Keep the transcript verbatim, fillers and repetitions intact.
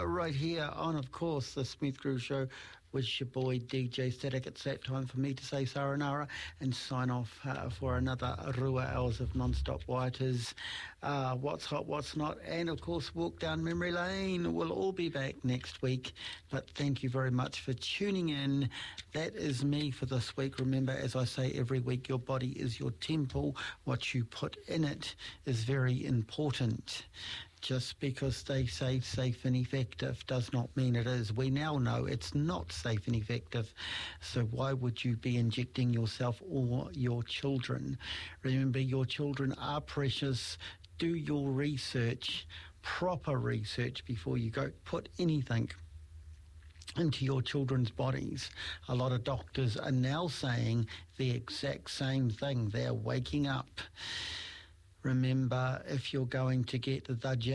right here on, of course, the Smooth Groove Show with your boy D J Static. It's that time for me to say sayonara and sign off uh, for another Rua hours of non-stop whiters. Uh, what's hot, what's not, and of course walk down memory lane. We'll all be back next week, but thank you very much for tuning in. That is me for this week. Remember, as I say every week, your body is your temple. What you put in it is very important. Just because they say safe and effective does not mean it is. We now know it's not safe and effective. So why would you be injecting yourself or your children? Remember, your children are precious. Do your research, proper research, before you go put anything into your children's bodies. A lot of doctors are now saying the exact same thing. They're waking up. Remember, if you're going to get the